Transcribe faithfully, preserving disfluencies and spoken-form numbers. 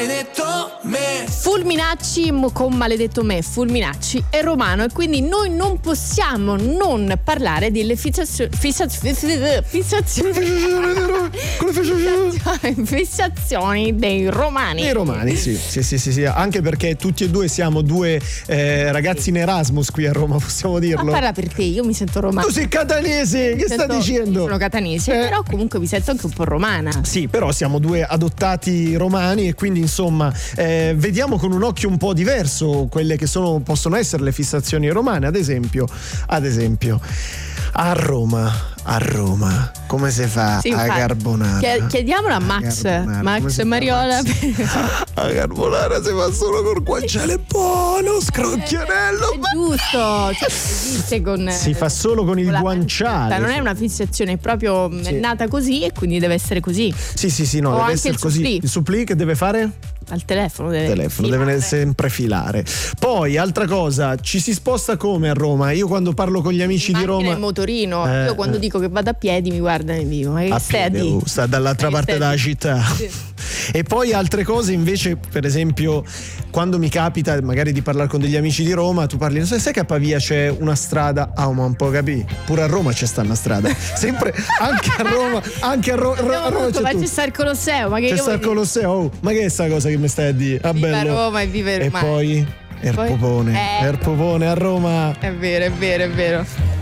maledetto me. Fulminacci con Maledetto me, Fulminacci è romano, e quindi noi non possiamo non parlare delle fissazioni fissazioni fissazioni dei romani. Dei romani, sì, sì, sì, sì, sì. Anche perché tutti e due siamo due eh, ragazzi in Erasmus qui a Roma, possiamo dirlo. Ma parla per te, io mi sento romana. Tu sei catanese, che sento, sta dicendo? Sono catanese, eh. però comunque mi sento anche un po' romana. Sì, però siamo due adottati romani e quindi insomma eh, vediamo con un occhio un po' diverso quelle che sono, possono essere le fissazioni romane. Ad esempio, ad esempio a Roma, a Roma come si fa sì, a carbonara? Chiediamolo a Max, a Max e Mariola. A carbonara si fa solo col guanciale buono, scrocchiarello. È giusto, cioè, esiste con, si fa solo con, con il guanciale. Non è una fissazione, è proprio sì. nata così e quindi deve essere così. Sì, sì, sì, no, o deve essere il così. Supplì. Il supplì che deve fare? Al telefono deve, telefono deve sempre filare. Poi altra cosa, ci si sposta come a Roma? Io quando parlo con gli amici in di Roma il motorino, eh, io quando eh. dico che vado a piedi mi guardano e mi dicono: ma che stai a dire? Sta dall'altra ma parte della città. Sì. E poi altre cose invece, per esempio, quando mi capita magari di parlare con degli amici di Roma, tu parli, sai, sai che a Pavia c'è una strada? Ah, ma un po' capì? Pure a Roma c'è sta una strada. Sempre anche a Roma, anche a, Ro- a Roma c'è, ma tu. c'è sta il Colosseo, ma che c'è sta il Colosseo, oh, ma che è sta cosa che mi stai a dire? Ah, viva bello. Roma e viva il E poi Erpopone, eh, Erpopone a Roma. È vero, è vero, è vero.